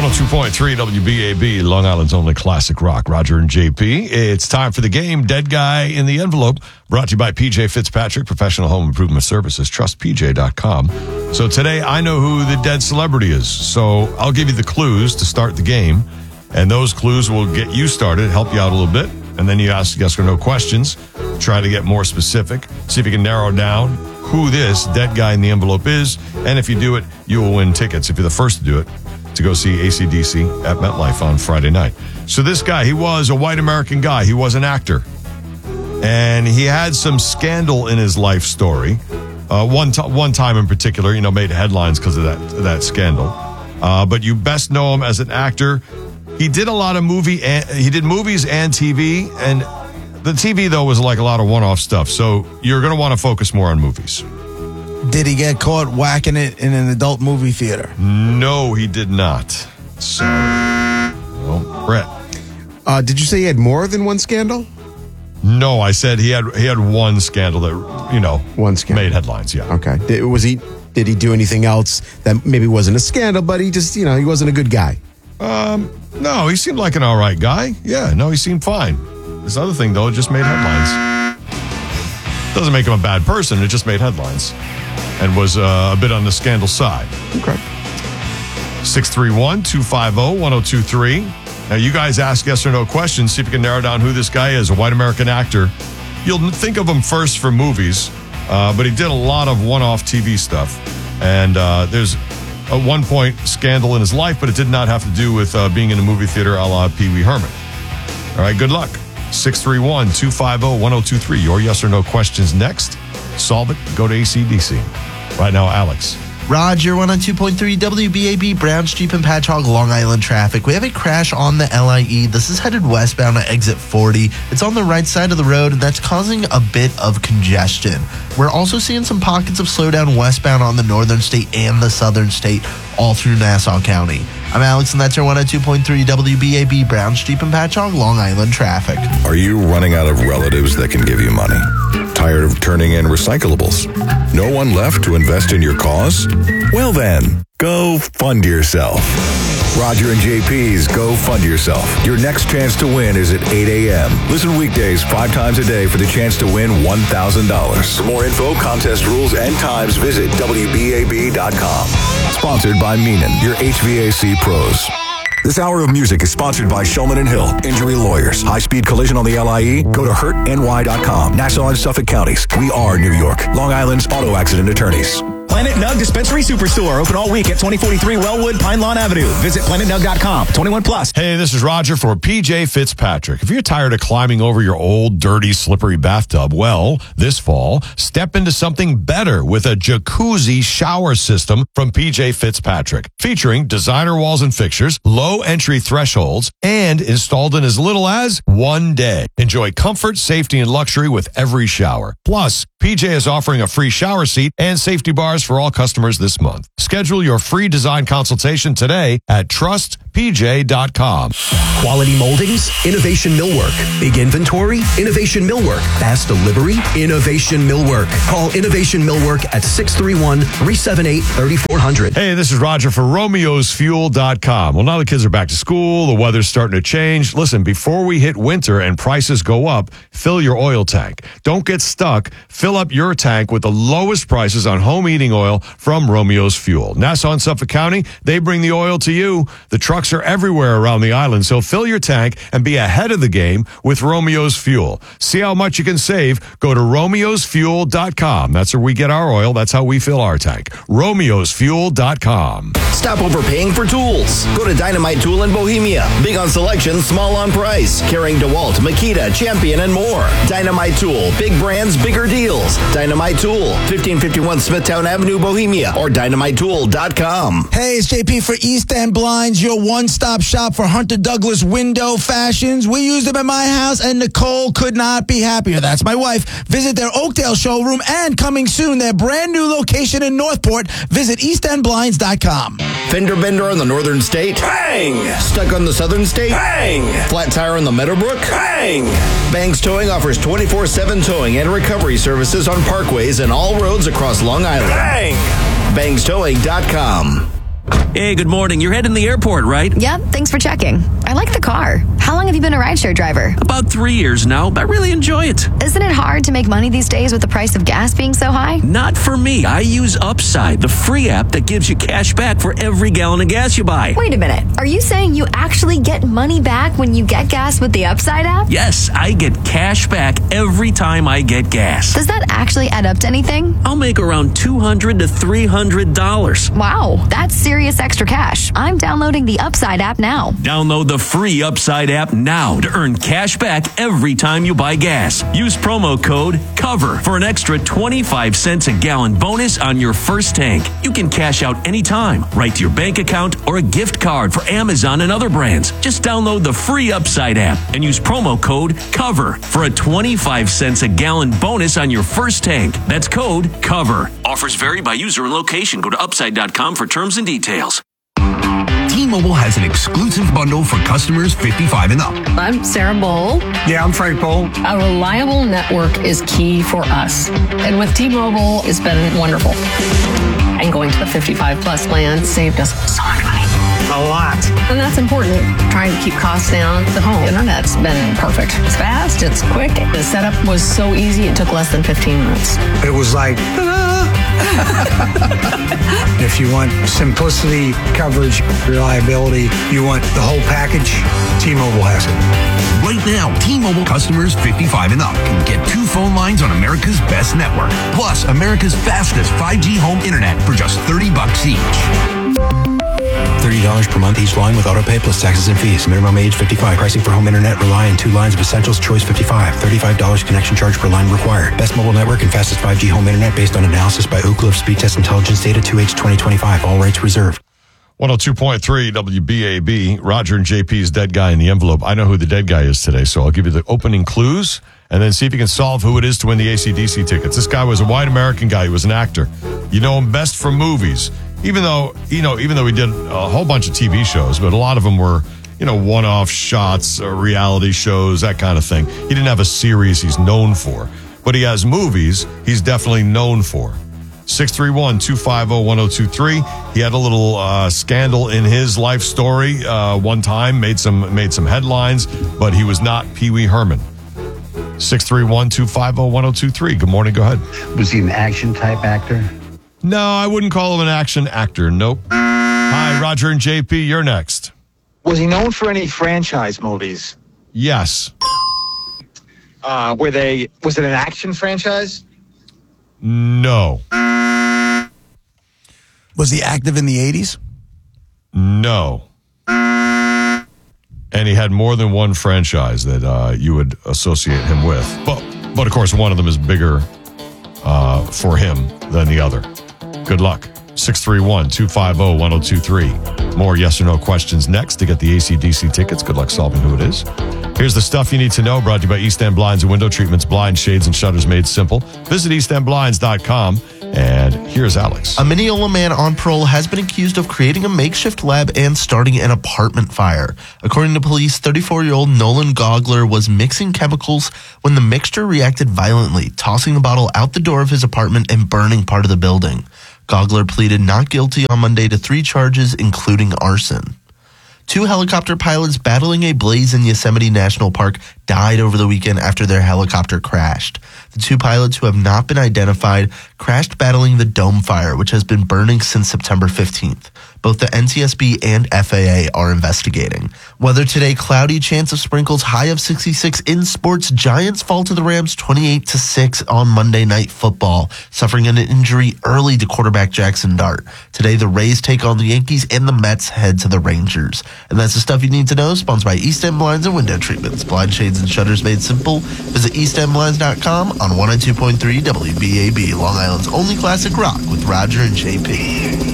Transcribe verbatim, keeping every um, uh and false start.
one oh two point three W B A B, Long Island's only classic rock. Roger and J P. It's time for the game. Dead Guy in the Envelope. Brought to you by P J Fitzpatrick, Professional Home Improvement Services. Trust P J dot com. So today I know who the dead celebrity is. So I'll give you the clues to start the game. And those clues will get you started, help you out a little bit. And then you ask yes or no questions. Try to get more specific. See if you can narrow down who this dead guy in the envelope is. And if you do it, you will win tickets, if you're the first to do it, to go see A C D C at MetLife on Friday night. So this guy, he was a white American guy. He was an actor. And he had some scandal in his life story. Uh, one, t- one time in particular, you know, made headlines because of that, that scandal. Uh, but you best know him as an actor. He did a lot of movie, and, he did movies and T V. And the T V, though, was like a lot of one-off stuff. So you're going to want to focus more on movies. Did he get caught whacking it in an adult movie theater? No, he did not. So, well, Brett. Uh, did you say he had more than one scandal? No, I said he had he had one scandal that, you know, one scandal. Made headlines, yeah. Okay. Did, was he? Did he do anything else that maybe wasn't a scandal, but he just, you know, he wasn't a good guy? Um, no, he seemed like an all right guy. Yeah, no, he seemed fine. This other thing, though, just made headlines. Doesn't make him a bad person. It just made headlines and was uh, a bit on the scandal side. Okay. six three one, two five zero, one zero two three. Now, you guys ask yes or no questions. See if you can narrow down who this guy is, a white American actor. You'll think of him first for movies, uh, but he did a lot of one-off T V stuff. And uh, there's at one point scandal in his life, but it did not have to do with uh, being in a movie theater a la Pee Wee Herman. All right, good luck. six three one, two five zero, one zero two three. Your yes or no questions next. Solve it. Go to A C D C. Right now, Alex. Roger, one oh two point three W B A B, Browns, Jeep, and Patchogue, Long Island traffic. We have a crash on the L I E. This is headed westbound at exit forty. It's on the right side of the road, and that's causing a bit of congestion. We're also seeing some pockets of slowdown westbound on the northern state and the southern state, all through Nassau County. I'm Alex, and that's your one oh two point three W B A B, Browns, Jeep, and Patchogue, Long Island traffic. Are you running out of relatives that can give you money? Tired of turning in recyclables? No one left to invest in your cause? Well then, go fund yourself. Roger and J P's Go Fund Yourself. Your next chance to win is at eight a.m. Listen weekdays five times a day for the chance to win one thousand dollars. For more info, contest rules, and times, visit W B A B dot com. Sponsored by Meenan, your H V A C pros. This hour of music is sponsored by Shulman and Hill, Injury Lawyers. High-speed collision on the L I E? Go to hurt N Y dot com. Nassau and Suffolk counties. We are New York. Long Island's auto accident attorneys. Planet Nug Dispensary Superstore, open all week at twenty forty-three Wellwood, Pine Lawn Avenue. Visit planet nug dot com. twenty-one plus. Hey, this is Roger for P J Fitzpatrick. If you're tired of climbing over your old, dirty, slippery bathtub, well, this fall, step into something better with a jacuzzi shower system from P J Fitzpatrick. Featuring designer walls and fixtures, low entry thresholds, and installed in as little as one day. Enjoy comfort, safety, and luxury with every shower. Plus, P J is offering a free shower seat and safety bars for all customers this month. Schedule your free design consultation today at trust P J dot com. Quality moldings, Innovation Millwork. Big inventory, Innovation Millwork. Fast delivery, Innovation Millwork. Call Innovation Millwork at six three one, three seven eight, three four zero zero. Hey, this is Roger for Romeos Fuel dot com. Well, now the kids are back to school. The weather's starting to change. Listen, before we hit winter and prices go up, fill your oil tank. Don't get stuck. Fill up your tank with the lowest prices on home heating oil from Romeos Fuel. Nassau and Suffolk County, they bring the oil to you. The trucks are everywhere around the island, so fill your tank and be ahead of the game with Romeos Fuel. See how much you can save? Go to Romeos Fuel dot com. That's where we get our oil. That's how we fill our tank. Romeos Fuel dot com. Stop overpaying for tools. Go to Dynamite Tool in Bohemia. Big on selection, small on price. Carrying DeWalt, Makita, Champion, and more. Dynamite Tool. Big brands, bigger deals. Dynamite Tool. fifteen fifty-one Smithtown Avenue, Bohemia. Or Dynamite Tool dot com. Hey, it's J P for East End Blinds, your one-stop shop for Hunter Douglas window fashions. We used them at my house, and Nicole could not be happier. That's my wife. Visit their Oakdale showroom, and coming soon, their brand new location in Northport. Visit east end blinds dot com. Fender bender on the northern state? Bang! Stuck on the southern state? Bang! Flat tire on the Meadowbrook? Bang! Banks Towing offers twenty-four seven towing and recovery services on parkways and all roads across Long Island. Bang! bangs towing dot com. Hey, good morning. You're heading to the airport, right? Yep, thanks for checking. I like the car. How long have you been a rideshare driver? About three years now, but I really enjoy it. Isn't it hard to make money these days with the price of gas being so high? Not for me. I use Upside, the free app that gives you cash back for every gallon of gas you buy. Wait a minute. Are you saying you actually get money back when you get gas with the Upside app? Yes, I get cash back every time I get gas. Does that actually add up to anything? I'll make around two hundred to three hundred dollars. Wow, that's serious extra cash. I'm downloading the Upside app now. Download the free Upside app now to earn cash back every time you buy gas. Use promo code COVER for an extra twenty-five cents a gallon bonus on your first tank. You can cash out anytime, right to your bank account or a gift card for Amazon and other brands. Just download the free Upside app and use promo code COVER for a twenty-five cents a gallon bonus on your first tank. That's code COVER. Offers vary by user and location. Go to upside dot com for terms and details. T-Mobile has an exclusive bundle for customers fifty-five and up. I'm Sarah Bowl. Yeah, I'm Frank Bowl. A reliable network is key for us. And with T-Mobile, it's been wonderful. And going to the fifty-five plus plan saved us so much money. A lot. And that's important. Trying to keep costs down. The home internet's been perfect. It's fast, it's quick. The setup was so easy, it took less than fifteen minutes. It was like, if you want simplicity, coverage, reliability, you want the whole package, T-Mobile has it. Right now, T-Mobile customers fifty-five and up can get two phone lines on America's best network, plus America's fastest five G home internet for just thirty bucks each. thirty dollars per month each line with autopay plus taxes and fees. Minimum age fifty-five. Pricing for home internet rely on two lines of Essentials Choice fifty-five. thirty-five dollars connection charge per line required. Best mobile network and fastest five G home internet based on analysis by Oak Cliff Speed Test Intelligence Data two H twenty twenty-five. All rights reserved. one oh two point three W B A B, Roger and J P's dead guy in the envelope. I know who the dead guy is today, so I'll give you the opening clues and then see if you can solve who it is to win the A C D C tickets. This guy was a white American guy. He was an actor. You know him best from movies. Even though, you know, even though he did a whole bunch of T V shows, but a lot of them were, you know, one-off shots, or reality shows, that kind of thing. He didn't have a series he's known for, but he has movies he's definitely known for. six three one, two five zero, one zero two three. He had a little uh, scandal in his life story uh, one time, made some made some headlines, but he was not Pee Wee Herman. six three one, two five zero, one zero two three. Good morning. Go ahead. Was he an action-type actor? No, I wouldn't call him an action actor. Nope. Hi, Roger and J P. You're next. Was he known for any franchise movies? Yes. Uh, were they? Was it an action franchise? No. Was he active in the eighties? No. And he had more than one franchise that uh, you would associate him with. But, but of course, one of them is bigger uh, for him than the other. Good luck. six three one, two five zero, one zero two three. More yes or no questions next to get the A C D C tickets. Good luck solving who it is. Here's the stuff you need to know, brought to you by East End Blinds and Window Treatments. Blinds, shades, and shutters made simple. Visit east end blinds dot com. And here's Alex. A Mineola man on parole has been accused of creating a makeshift lab and starting an apartment fire. According to police, thirty-four-year-old Nolan Gogler was mixing chemicals when the mixture reacted violently, tossing the bottle out the door of his apartment and burning part of the building. Gogler pleaded not guilty on Monday to three charges, including arson. Two helicopter pilots battling a blaze in Yosemite National Park died over the weekend after their helicopter crashed. The two pilots, who have not been identified, crashed battling the dome fire, which has been burning since September fifteenth. Both the N T S B and F A A are investigating. Weather today, cloudy, chance of sprinkles, high of sixty-six. In sports, Giants fall to the Rams twenty-eight to six on Monday Night Football, suffering an injury early to quarterback Jackson Dart. Today, the Rays take on the Yankees and the Mets head to the Rangers. And that's the stuff you need to know, sponsored by East End Blinds and Window Treatments. Blind, shades, and shutters made simple. Visit east end blinds dot com on one oh two point three W B A B, Long Island's only classic rock with Roger and J P.